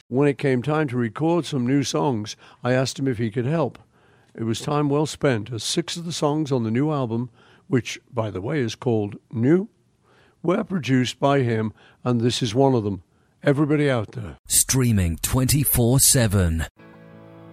When it came time to record some new songs, I asked him if he could help. It was time well spent, as 6 of the songs on the new album, which, by the way, is called New, were produced by him, and this is one of them. Everybody out there. Streaming 24/7.